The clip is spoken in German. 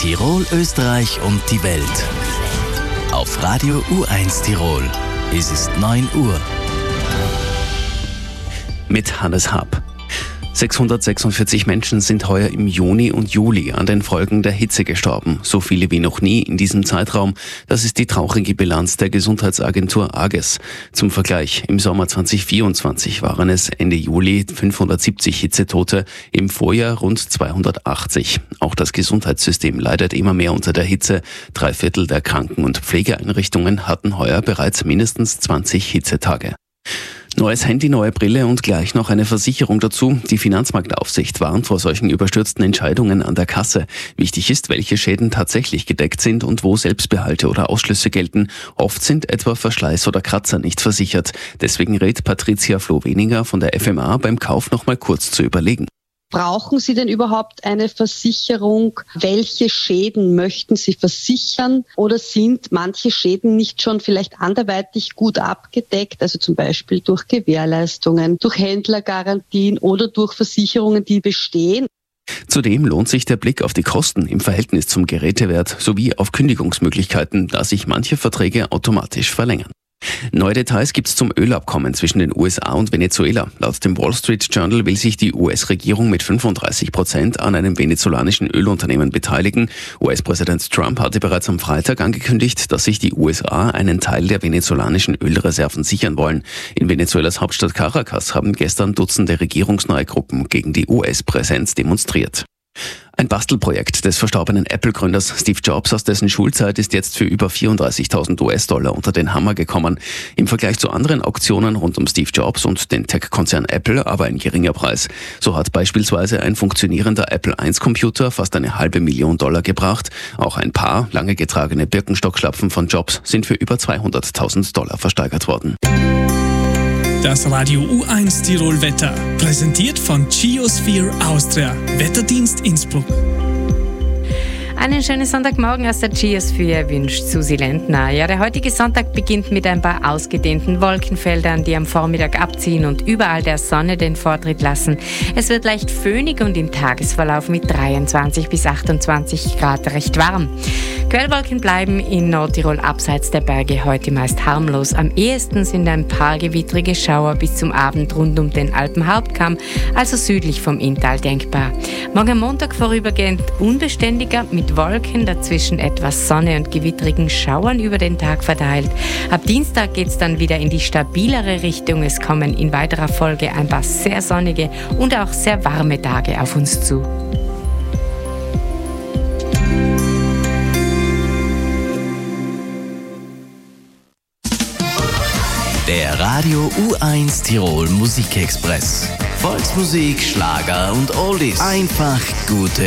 Tirol, Österreich und die Welt. Auf Radio U1 Tirol. Es ist 9 Uhr. Mit Hannes Haab. 646 Menschen sind heuer im Juni und Juli an den Folgen der Hitze gestorben. So viele wie noch nie in diesem Zeitraum. Das ist die traurige Bilanz der Gesundheitsagentur AGES. Zum Vergleich, im Sommer 2024 waren es Ende Juli 570 Hitzetote, im Vorjahr rund 280. Auch das Gesundheitssystem leidet immer mehr unter der Hitze. 3/4 der Kranken- und Pflegeeinrichtungen hatten heuer bereits mindestens 20 Hitzetage. Neues Handy, neue Brille und gleich noch eine Versicherung dazu. Die Finanzmarktaufsicht warnt vor solchen überstürzten Entscheidungen an der Kasse. Wichtig ist, welche Schäden tatsächlich gedeckt sind und wo Selbstbehalte oder Ausschlüsse gelten. Oft sind etwa Verschleiß oder Kratzer nicht versichert. Deswegen rät Patricia Floh-Weninger von der FMA beim Kauf noch mal kurz zu überlegen. Brauchen Sie denn überhaupt eine Versicherung? Welche Schäden möchten Sie versichern? Oder sind manche Schäden nicht schon vielleicht anderweitig gut abgedeckt? Also zum Beispiel durch Gewährleistungen, durch Händlergarantien oder durch Versicherungen, die bestehen? Zudem lohnt sich der Blick auf die Kosten im Verhältnis zum Gerätewert sowie auf Kündigungsmöglichkeiten, da sich manche Verträge automatisch verlängern. Neue Details gibt's zum Ölabkommen zwischen den USA und Venezuela. Laut dem Wall Street Journal will sich die US-Regierung mit 35% an einem venezolanischen Ölunternehmen beteiligen. US-Präsident Trump hatte bereits am Freitag angekündigt, dass sich die USA einen Teil der venezolanischen Ölreserven sichern wollen. In Venezuelas Hauptstadt Caracas haben gestern Dutzende regierungsnahe Gruppen gegen die US-Präsenz demonstriert. Ein Bastelprojekt des verstorbenen Apple-Gründers Steve Jobs aus dessen Schulzeit ist jetzt für über 34.000 US-Dollar unter den Hammer gekommen. Im Vergleich zu anderen Auktionen rund um Steve Jobs und den Tech-Konzern Apple aber ein geringer Preis. So hat beispielsweise ein funktionierender Apple I-Computer fast $500.000 gebracht. Auch ein paar lange getragene Birkenstock-Schlapfen von Jobs sind für über $200.000 versteigert worden. Das Radio U1 Tirol Wetter, präsentiert von Geosphere Austria, Wetterdienst Innsbruck. Einen schönen Sonntagmorgen aus der Geosphere wünscht Susi Lentner. Ja, der heutige Sonntag beginnt mit ein paar ausgedehnten Wolkenfeldern, die am Vormittag abziehen und überall der Sonne den Vortritt lassen. Es wird leicht föhnig und im Tagesverlauf mit 23 bis 28 Grad recht warm. Quellwolken bleiben in Nordtirol abseits der Berge heute meist harmlos. Am ehesten sind ein paar gewittrige Schauer bis zum Abend rund um den Alpenhauptkamm, also südlich vom Inntal denkbar. Morgen Montag vorübergehend unbeständiger mit Wolken, dazwischen etwas Sonne und gewittrigen Schauern über den Tag verteilt. Ab Dienstag geht es dann wieder in die stabilere Richtung. Es kommen in weiterer Folge ein paar sehr sonnige und auch sehr warme Tage auf uns zu. Der Radio U1 Tirol Musikexpress. Volksmusik, Schlager und Oldies. Einfach gute